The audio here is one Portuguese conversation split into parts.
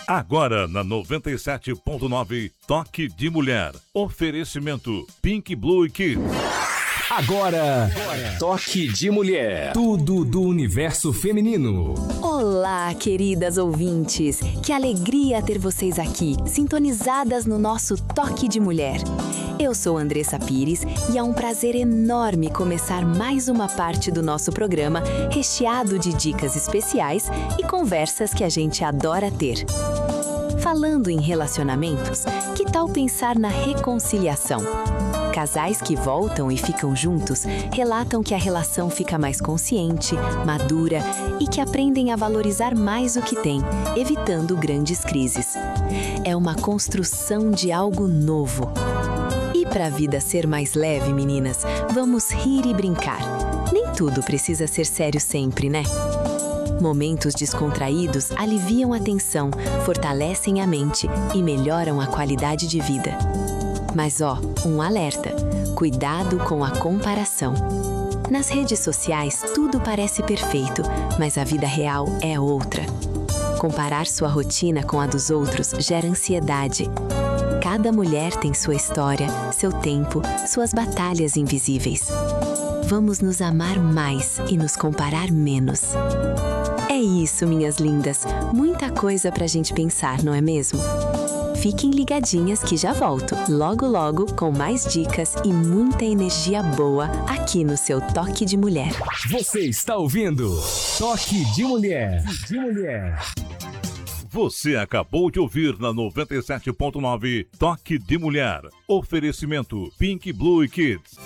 Agora na 97.9, Toque de Mulher. Oferecimento Pink Blue Kids. Agora, Toque de Mulher. Tudo do universo feminino. Olá, queridas ouvintes. Que alegria ter vocês aqui, sintonizadas no nosso Toque de Mulher. Eu sou Andressa Pires e é um prazer enorme começar mais uma parte do nosso programa recheado de dicas especiais e conversas que a gente adora ter. Falando em relacionamentos, que tal pensar na reconciliação? Casais que voltam e ficam juntos relatam que a relação fica mais consciente, madura e que aprendem a valorizar mais o que têm, evitando grandes crises. É uma construção de algo novo. E para a vida ser mais leve, meninas, vamos rir e brincar. Nem tudo precisa ser sério sempre, né? Momentos descontraídos aliviam a tensão, fortalecem a mente e melhoram a qualidade de vida. Mas um alerta: cuidado com a comparação. Nas redes sociais tudo parece perfeito, mas a vida real é outra. Comparar sua rotina com a dos outros gera ansiedade. Cada mulher tem sua história, seu tempo, suas batalhas invisíveis. Vamos nos amar mais e nos comparar menos. É isso, minhas lindas. Muita coisa pra gente pensar, não é mesmo? Fiquem ligadinhas que já volto, logo logo, com mais dicas e muita energia boa aqui no seu Toque de Mulher. Você está ouvindo Toque de Mulher. Você acabou de ouvir na 97.9 Toque de Mulher. Oferecimento Pink Blue Kids.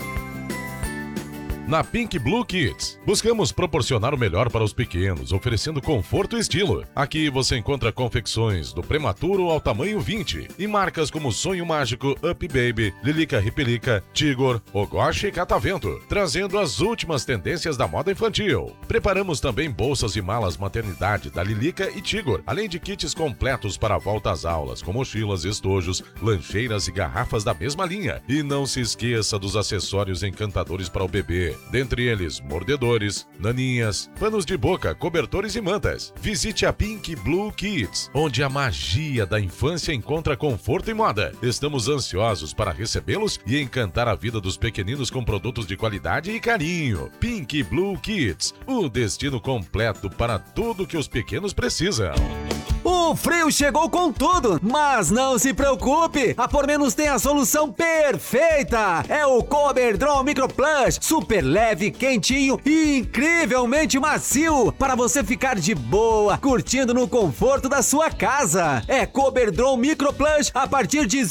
Na Pink Blue Kids, buscamos proporcionar o melhor para os pequenos, oferecendo conforto e estilo. Aqui você encontra confecções do prematuro ao tamanho 20 e marcas como Sonho Mágico, Up Baby, Lilica Ripelica, Tigor, Ogoshi e Catavento, trazendo as últimas tendências da moda infantil. Preparamos também bolsas e malas maternidade da Lilica e Tigor, além de kits completos para a volta às aulas, com mochilas, estojos, lancheiras e garrafas da mesma linha. E não se esqueça dos acessórios encantadores para o bebê. Dentre eles, mordedores, naninhas, panos de boca, cobertores e mantas. Visite a Pink Blue Kids, onde a magia da infância encontra conforto e moda. Estamos ansiosos para recebê-los e encantar a vida dos pequeninos com produtos de qualidade e carinho. Pink Blue Kids, o destino completo para tudo que os pequenos precisam. O frio chegou com tudo, mas não se preocupe, a Por Menos tem a solução perfeita. É o Coberdron Micro Plush, super leve, quentinho e incrivelmente macio, para você ficar de boa, curtindo no conforto da sua casa. É Coberdron Micro Plush a partir de R$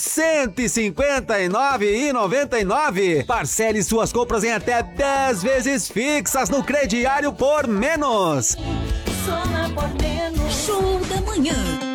159,99. Parcele suas compras em até 10 vezes fixas no crediário Por Menos. Show da manhã.